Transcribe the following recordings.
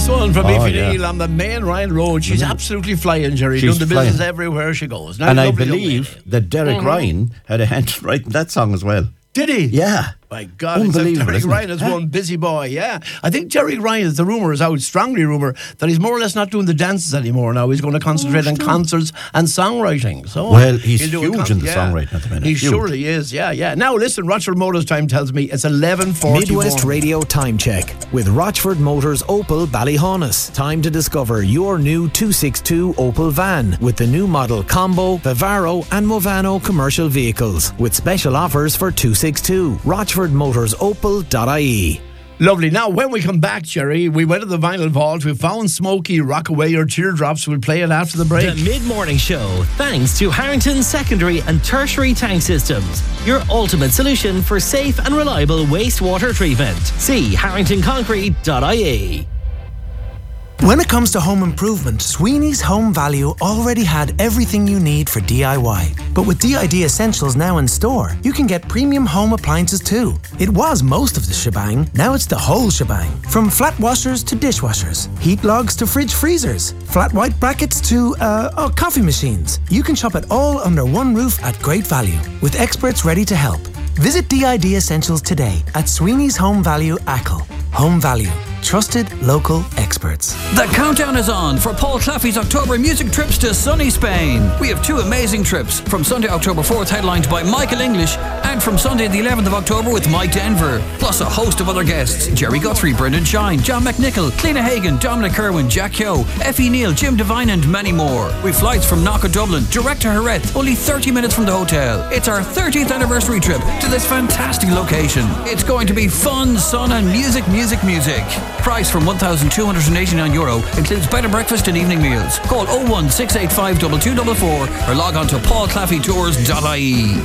one from Ify yeah. Neal on the main Ryan Road. She's absolutely flying, Jerry. She's doing the business flying. everywhere she goes. Now, And I lovely young believe lady. that Derek Ryan had a hand in writing that song as well. Did he? Yeah. My God, it's like Unbelievable, Derek isn't it? Ryan is one busy boy, yeah. I think Derek Ryan, the rumour is out, strongly rumour, that he's more or less not doing the dances anymore now. He's going to concentrate on concerts and songwriting. So Well, he's he'll do a huge in the songwriting at the minute. He Huge. surely is, yeah. Now, listen, Rochford Motors time tells me it's 11:41. Midwest Radio Time Check with Rochford Motors Opel Ballyhonus. Time to discover your new 262 Opel van with the new model Combo, Vivaro and Movano commercial vehicles with special offers for 262. Rochford Motors Opel.ie. Lovely. Now, when we come back, Jerry, we went to the vinyl vault. We found Smokey, Rock Away Your Teardrops. We'll play it after the break. The Mid-Morning Show, thanks to Harrington Secondary and Tertiary Tank Systems, your ultimate solution for safe and reliable wastewater treatment. See harringtonconcrete.ie. When it comes to home improvement, Sweeney's Home Value already had everything you need for DIY. But with DID Essentials now in store, you can get premium home appliances too. It was most of the shebang, now it's the whole shebang. From flat washers to dishwashers, heat logs to fridge freezers, flat white brackets to, coffee machines. You can shop it all under one roof at great value, with experts ready to help. Visit DID Essentials today at Sweeney's Home Value Ackle. Home Value. Trusted local experts. The countdown is on for Paul Claffey's October music trips to sunny Spain. We have two amazing trips, from Sunday, October 4th, headlined by Michael English, and from Sunday, the 11th of October with Mike Denver, plus a host of other guests: Jerry Guthrie, Brendan Shine, John McNichol, Cliona Hagan, Dominic Kerwin, Jack Hyo, Effie Neal, Jim Devine and many more. With flights from Knock Dublin, direct to Jerez, only 30 minutes from the hotel. It's our 30th anniversary trip to this fantastic location. It's going to be fun, sun and music. Price from €1,289, includes bed and breakfast and evening meals. Call 01685 2244 or log on to paulclaffeytours.ie.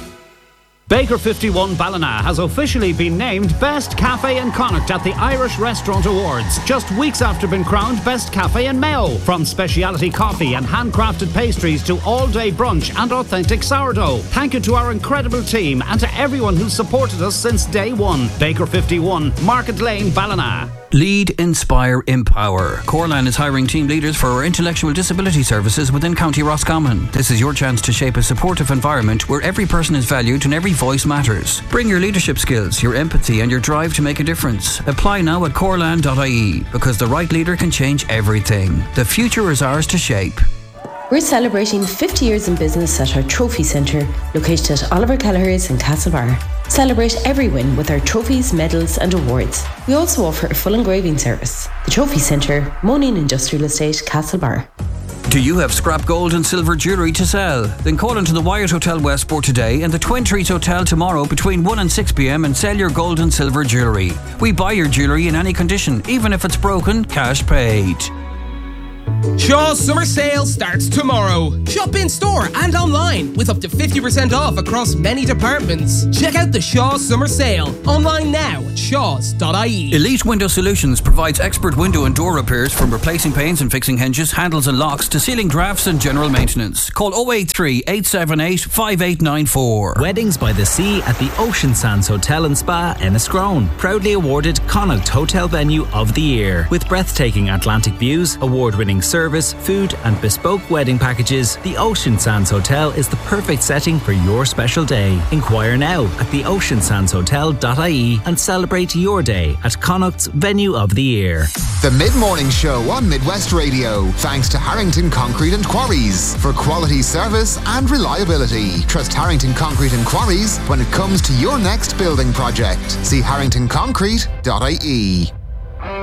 Baker 51 Ballina has officially been named Best Cafe in Connacht at the Irish Restaurant Awards, just weeks after being crowned Best Cafe in Mayo. From speciality coffee and handcrafted pastries to all-day brunch and authentic sourdough. Thank you to our incredible team and to everyone who's supported us since day one. Baker 51, Market Lane, Ballina. Lead, Inspire, Empower. Corlan is hiring team leaders for our intellectual disability services within County Roscommon. This is your chance to shape a supportive environment where every person is valued and every voice matters. Bring your leadership skills, your empathy and your drive to make a difference. Apply now at corlan.ie, because the right leader can change everything. The future is ours to shape. We're celebrating 50 years in business at our Trophy Centre, located at Oliver Kelleher's in Castlebar. Celebrate every win with our trophies, medals and awards. We also offer a full engraving service. The Trophy Centre, Monin Industrial Estate, Castlebar. Do you have scrap gold and silver jewellery to sell? Then call into the Wyatt Hotel Westport today and the Twin Trees Hotel tomorrow between 1 and 6 p.m. and sell your gold and silver jewellery. We buy your jewellery in any condition, even if it's broken, cash paid. Shaw's summer sale starts tomorrow. Shop in store and online with up to 50% off across many departments. Check out the Shaw's summer sale online now at shaws.ie. Elite Window Solutions provides expert window and door repairs, from replacing panes and fixing hinges, handles and locks to sealing drafts and general maintenance. Call 083 878 5894. Weddings by the Sea at the Ocean Sands Hotel and Spa, Enniscrone. Proudly awarded Connacht Hotel Venue of the Year. With breathtaking Atlantic views, award-winning service, food and bespoke wedding packages, the Ocean Sands Hotel is the perfect setting for your special day. Inquire now at theoceansandshotel.ie and celebrate your day at Connacht's Venue of the Year. The Mid-Morning Show on Midwest Radio, thanks to Harrington Concrete and Quarries for quality service and reliability. Trust Harrington Concrete and Quarries when it comes to your next building project. See harringtonconcrete.ie.